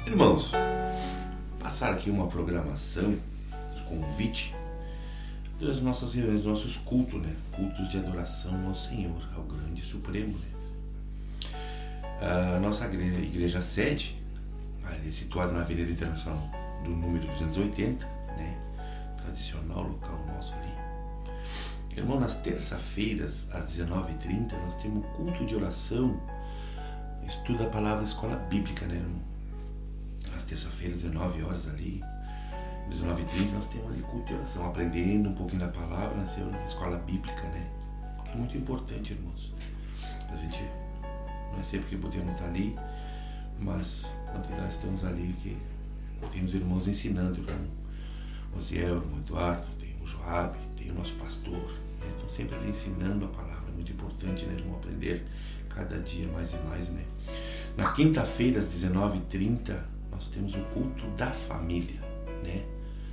Irmãos, passar aqui uma programação de convite das nossas reuniões, dos nossos cultos, né? Cultos de adoração ao Senhor, ao grande Supremo, né? A nossa igreja sede, ali situada na Avenida Internacional do número 280, né? Tradicional local nosso ali. Irmão, nas terça-feiras, às 19h30, nós temos culto de oração, estudo da palavra escola bíblica, né, irmão? Nas terça-feiras, 19 horas ali, 19h30, nós temos ali culto de oração, aprendendo um pouquinho da palavra, na escola bíblica, né? É muito importante, irmãos. A gente não é sempre que podemos estar ali, mas quando nós estamos ali, que tem os irmãos ensinando, irmão Osiel, irmão Eduardo, tem o Joab, tem o nosso pastor, né? Estão sempre ali ensinando a palavra. É muito importante, né, irmão, aprender cada dia mais e mais, né? Na quinta-feira, às 19h30, nós temos o culto da família, né?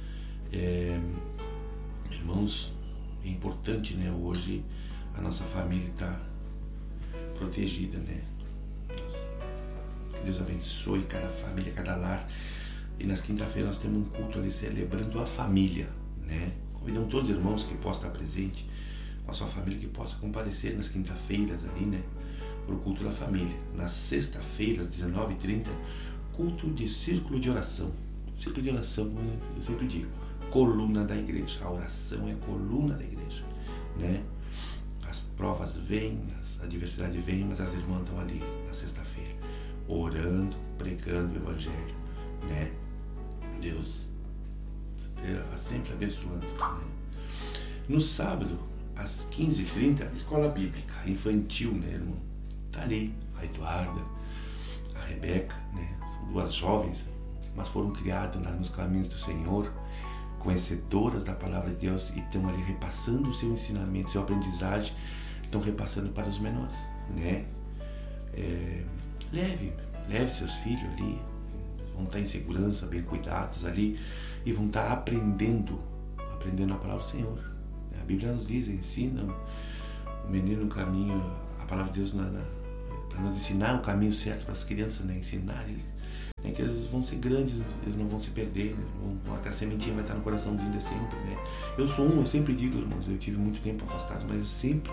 Irmãos, é importante, né? Hoje a nossa família está protegida, né? Que Deus abençoe cada família, cada lar. E nas quinta-feiras nós temos um culto ali celebrando a família, né? Convidamos todos os irmãos que possam estar presentes, com a sua família, que possa comparecer nas quinta-feiras ali, né? Para o culto da família. Na sexta-feira, às 19h30, culto de círculo de oração. Círculo de oração, eu sempre digo, coluna da igreja. A oração é a coluna da igreja, né? As provas vêm, as adversidades vêm, mas as irmãs estão ali na sexta-feira, orando, pregando o evangelho, né? Deus sempre abençoando, né? No sábado, às 15h30, escola bíblica infantil, né, irmão? Tá ali a Eduarda, a Rebeca, né? São duas jovens, mas foram criadas nos caminhos do Senhor, conhecedoras da palavra de Deus, e estão ali repassando o seu ensinamento, seu aprendizagem, estão repassando para os menores, né? Leve seus filhos ali, vão estar em segurança, bem cuidados ali, e vão estar aprendendo a palavra do Senhor. A Bíblia nos diz, ensina o menino no caminho, a palavra de Deus para nos ensinar o caminho certo para as crianças, né? Ensinar eles, né? Que eles vão ser grandes, eles não vão se perder, né? Aquela sementinha vai estar no coraçãozinho de sempre, né? Eu sempre digo, irmãos, eu tive muito tempo afastado, mas eu sempre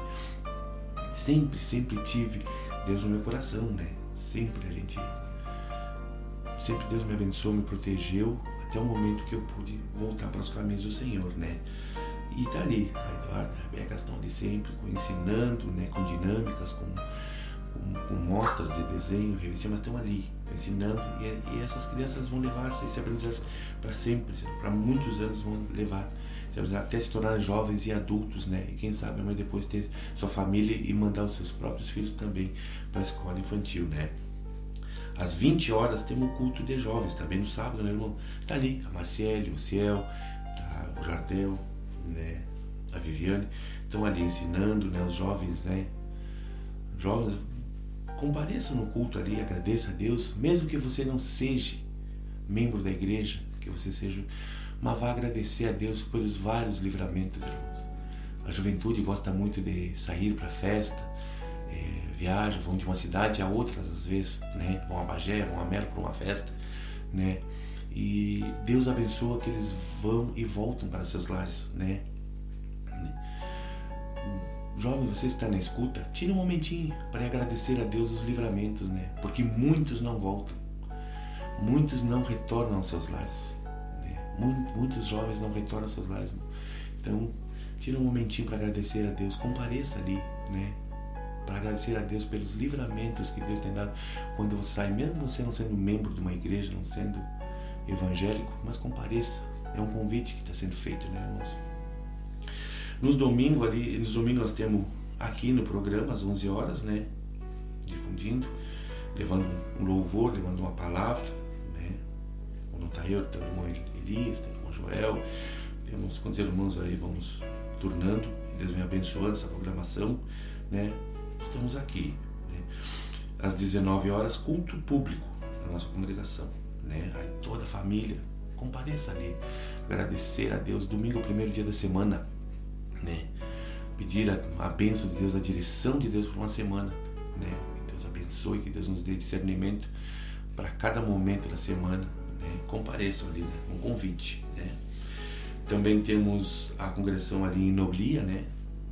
tive Deus no meu coração, né? Sempre Deus me abençoou, me protegeu, até o momento que eu pude voltar para os caminhos do Senhor, né? E tá ali, a Eduardo e a Rebeca estão ali sempre ensinando, né? Com dinâmicas, com mostras de desenho, revestir, mas estão ali ensinando, e essas crianças vão levar esse aprendizagem para sempre, para muitos anos vão levar, até se tornar jovens e adultos, né? E quem sabe a mãe depois ter sua família e mandar os seus próprios filhos também para a escola infantil, né? Às 20 horas temos o culto de jovens, também no sábado, né, irmão? Tá ali a Marciele, o Ciel, tá o Jardel, né? A Viviane, estão ali ensinando, né? Os jovens, né? Jovens, compareçam no culto ali, agradeça a Deus, mesmo que você não seja membro da igreja, que você seja, mas vá agradecer a Deus pelos vários livramentos, irmãos. A juventude gosta muito de sair para festa, viajam, vão de uma cidade a outras às vezes, né? Vão a Bagé, vão a Melo para uma festa, né? E Deus abençoa que eles vão e voltam para seus lares, né? Jovem, você está na escuta, tire um momentinho para agradecer a Deus os livramentos, né? Porque muitos não voltam, muitos não retornam aos seus lares, né? Muitos jovens não retornam aos seus lares. Então, tire um momentinho para agradecer a Deus, compareça ali, né? Para agradecer a Deus pelos livramentos que Deus tem dado quando você sai, mesmo você não sendo membro de uma igreja, não sendo evangélico, mas compareça. É um convite que está sendo feito, né, irmãos? Nos domingos nós temos aqui no programa às 11 horas, né? Difundindo, levando um louvor, levando uma palavra, né? Quando está eu, tem o irmão Elias, tem o irmão Joel, temos quantos irmãos aí, vamos turnando, Deus vem abençoando essa programação, né? Estamos aqui, né? Às 19 horas, culto público na nossa congregação, né? Aí toda a família compareça ali, agradecer a Deus. Domingo, o primeiro dia da semana, né? Pedir a bênção de Deus, a direção de Deus por uma semana, né? Que Deus abençoe, que Deus nos dê discernimento para cada momento da semana, né? Compareçam ali, né? Um convite, né? Também temos a congregação ali em Noblia, né?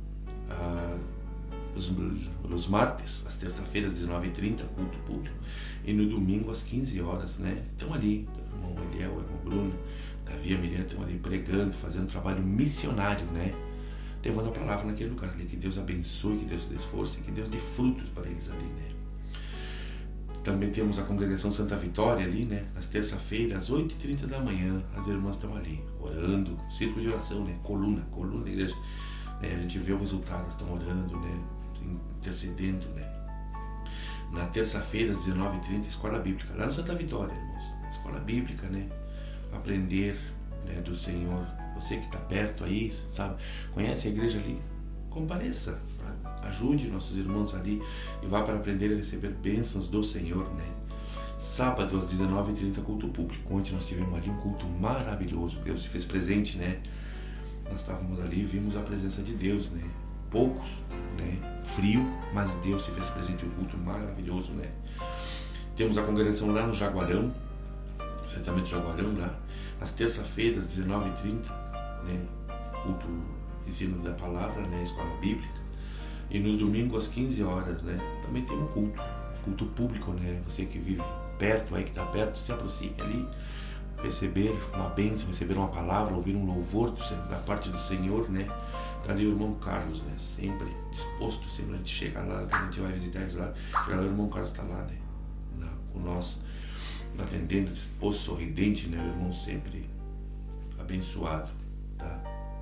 Os martes, às terça-feiras, às 19h30, culto público, e no domingo às 15 horas, né? Estão ali, o irmão Eliel, o irmão Bruno, Davi e a Miriam estão ali pregando, fazendo um trabalho missionário, né? Levando a palavra naquele lugar ali. Que Deus abençoe, que Deus dê força e que Deus dê frutos para eles ali, né? Também temos a congregação Santa Vitória ali, né? Nas terça-feiras, às 8h30 da manhã, as irmãs estão ali, orando, círculo de oração, né? Coluna da igreja. A gente vê o resultado, elas estão orando, né? Intercedendo, né? Na terça-feira, às 19h30, escola bíblica, lá no Santa Vitória, irmãos. Escola bíblica, né? Aprender, né, do Senhor. Você que está perto aí, sabe? Conhece a igreja ali? Compareça, ajude nossos irmãos ali e vá para aprender a receber bênçãos do Senhor, né? Sábado, às 19h30, culto público. Ontem nós tivemos ali um culto maravilhoso. Deus se fez presente, né? Nós estávamos ali e vimos a presença de Deus, né? Poucos, né? Frio, mas Deus se fez presente, um culto maravilhoso, né? Temos a congregação lá no Jaguarão, assentamento Jaguarão, lá, às terça-feiras, 19h30, né? Culto, ensino da palavra, né? Escola bíblica. E nos domingos, às 15 horas, né? Também tem um culto público, né? Você que vive perto, aí que está perto, se aproxime ali, receber uma bênção, receber uma palavra, ouvir um louvor da parte do Senhor, né? Tá ali o irmão Carlos, né? Sempre disposto, sempre a gente chega lá, a gente vai visitar eles lá, chega lá, o irmão Carlos está lá, né? Com nós, atendendo, disposto, sorridente, né? O irmão sempre abençoado, tá?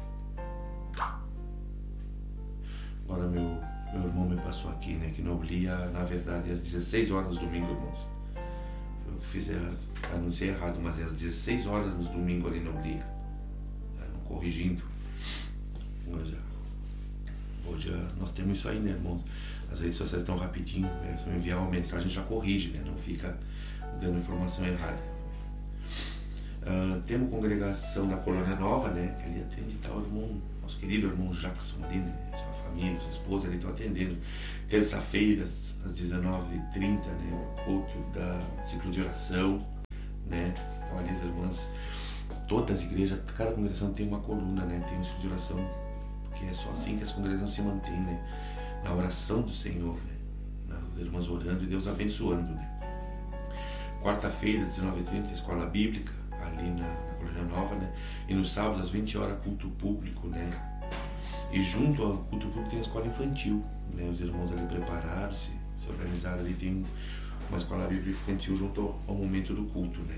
Agora meu irmão me passou aqui, né? Que Noblia, na verdade, é às 16 horas no domingo, irmãos. Eu que fiz, anunciei errado, mas é às 16 horas no domingo ali no Noblia. Corrigindo. Hoje nós temos isso aí, né, irmãos? As redes sociais estão rapidinho, né? Se eu enviar uma mensagem já corrige, né? Não fica dando informação errada. Temos congregação da Colônia Nova, né? Que ali atende tal, irmão, nosso querido irmão Jackson ali, né? Sua família, sua esposa ali estão atendendo. Terça-feiras, às 19h30, né? O culto da ciclo de oração, né? Então ali as irmãs, todas as igrejas, cada congregação tem uma coluna, né? Tem um ciclo de oração, porque é só assim que as congregações se mantêm, né? Na oração do Senhor, né? As irmãs orando e Deus abençoando, né? Quarta-feira, às 19h30, escola bíblica, ali na Colônia Nova, né? E no sábado, às 20 horas, culto público, né? E junto ao culto público tem a escola infantil, né? Os irmãos ali prepararam-se, se organizaram ali, tem uma escola bíblica infantil junto ao momento do culto, né?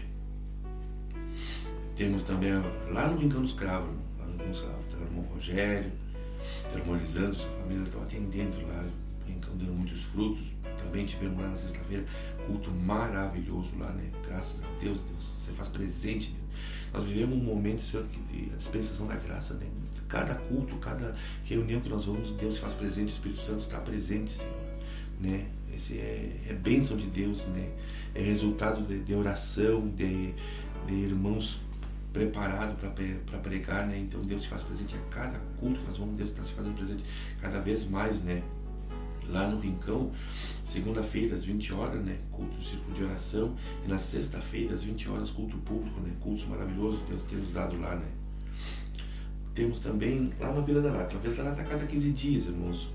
Temos também lá no Rincão dos Cravos, tá o irmão Rogério, tá o irmão Lisandro, sua família estão atendendo lá, dando muitos frutos. Também tivemos lá na sexta-feira culto maravilhoso lá, né? Graças a Deus, você faz presente, Deus. Nós vivemos um momento, Senhor, de dispensação da graça, né? Cada culto, cada reunião que nós vamos, Deus se faz presente, o Espírito Santo está presente, Senhor, né? Esse é bênção de Deus, né? É resultado de oração, de irmãos preparados para pregar, né? Então Deus se faz presente a cada culto que nós vamos, Deus está se fazendo presente cada vez mais, né? Lá no Rincão, segunda-feira às 20 horas, né? Culto círculo de oração, e na sexta-feira às 20 horas culto público, né? Cultos maravilhosos Deus tem nos dado lá, né? Temos também lá na Vila da Lata. A Vila da Lata a cada 15 dias, irmãos.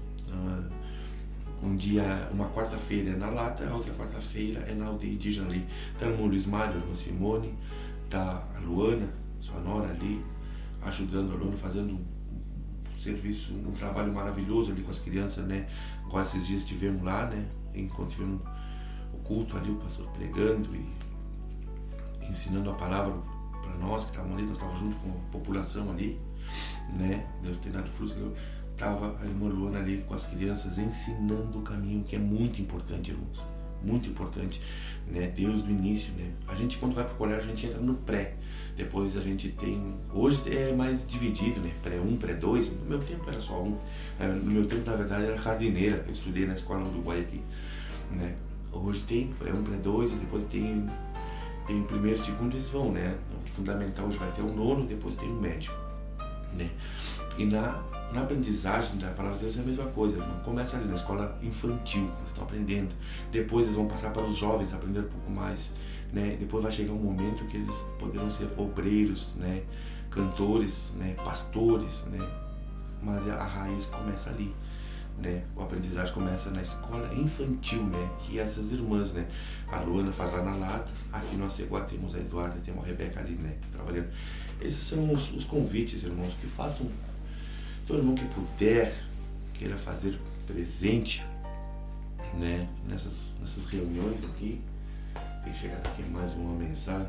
Um dia, uma quarta-feira é na Lata, a outra quarta-feira é na aldeia indígena ali. Tá o irmão Luiz Mário, a irmã Simone, tá a Luana, sua nora ali, ajudando a Luana, fazendo um serviço, um trabalho maravilhoso ali com as crianças, né? Agora esses dias estivemos lá, né? Enquanto tivemos o culto ali, o pastor pregando e ensinando a palavra para nós que estávamos ali, nós estávamos junto com a população ali, né? Deus tem dado frutos. Estava a irmã Luana ali com as crianças ensinando o caminho, que é muito importante, irmãos. Muito importante, né? Deus do início, né? A gente, quando vai para o colégio, a gente entra no pré. Depois a gente tem... Hoje é mais dividido, né? Pré-1, pré-2. No meu tempo era só um. No meu tempo, na verdade, era jardineira. Eu estudei na escola uruguaia aqui, né? Hoje tem pré-1, pré-2 e depois tem primeiro, segundo, eles vão, né? O fundamental hoje vai ter o nono, depois tem o médio, né? E na na aprendizagem da palavra de Deus é a mesma coisa. Começa ali na escola infantil, eles estão aprendendo. Depois eles vão passar para os jovens, aprender um pouco mais, né? Depois vai chegar um momento que eles poderão ser obreiros, né? Cantores, né? Pastores, né? Mas a raiz começa ali, né? A aprendizagem começa na escola infantil, né? Que essas irmãs, né? A Luana faz lá na Lata, aqui no Aceguá temos a Eduarda, temos a Rebeca ali, né? Trabalhando. Esses são os convites, irmãos, que façam. Todo mundo que puder, queira fazer presente, né, nessas reuniões aqui. Tem chegado aqui mais uma mensagem.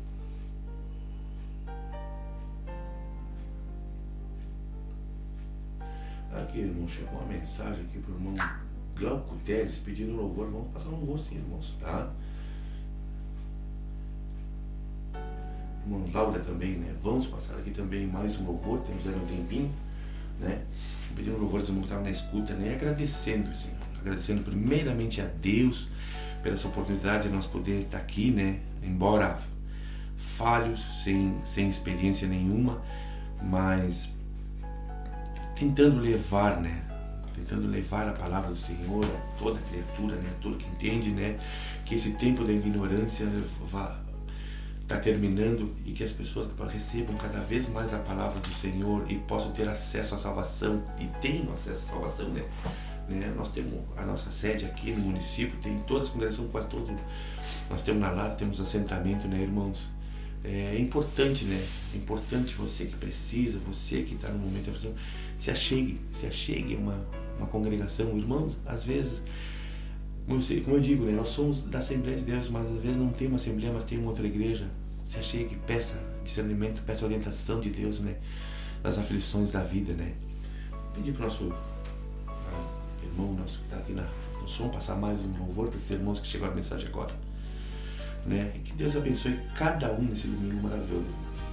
Aqui, irmão, chegou uma mensagem aqui pro irmão Glauco Teres pedindo louvor. Vamos passar um louvor sim, irmãos, tá? Irmão Laura também, né? Vamos passar aqui também mais um louvor, temos aí um tempinho, né? Pedindo louvor, os irmãos que estavam na escuta, né? Agradecendo, Senhor. Agradecendo primeiramente a Deus pela essa oportunidade de nós poder estar aqui, né? Embora falhos, sem experiência nenhuma, mas tentando levar, né? Tentando levar a palavra do Senhor a toda criatura, né? A todo que entende, né? Que esse tempo da ignorância está terminando e que as pessoas recebam cada vez mais a palavra do Senhor e possam ter acesso à salvação, e tenham acesso à salvação, né? Nós temos a nossa sede aqui no município, tem todas as congregações, quase todas. Nós temos na Lata, temos assentamento, né, irmãos? É importante, né? É importante você que precisa, você que está no momento de aflição, se achegue a uma congregação. Irmãos, às vezes, como eu digo, né, nós somos da Assembleia de Deus, mas às vezes não tem uma Assembleia, mas tem uma outra igreja. Se achegue, peça discernimento, peça orientação de Deus, né, nas aflições da vida, né? Pedir para o nosso irmão nosso que está aqui no som passar mais um louvor para esses irmãos que chegaram a mensagem agora, né? E que Deus abençoe cada um nesse domingo maravilhoso.